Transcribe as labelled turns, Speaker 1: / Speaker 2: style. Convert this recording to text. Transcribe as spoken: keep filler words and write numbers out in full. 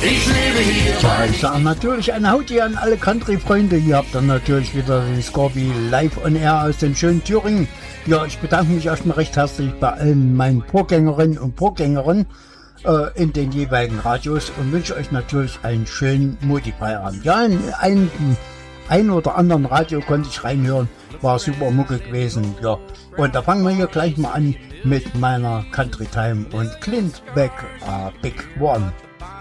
Speaker 1: Ich lebe hier.
Speaker 2: Ja, ich sage natürlich ein Hauti an alle Country-Freunde. Hier habt ihr natürlich wieder den Scorby live on air aus dem schönen Thüringen. Ja, ich bedanke mich erstmal recht herzlich bei allen meinen Vorgängerinnen und Vorgängern äh, in den jeweiligen Radios und wünsche euch natürlich einen schönen Mutti-Feierabend. Ja, in einem ein oder anderen Radio konnte ich reinhören, war super Mucke gewesen. Ja, und da fangen wir hier gleich mal an mit meiner Country Time und Clint Beck, uh, Big One.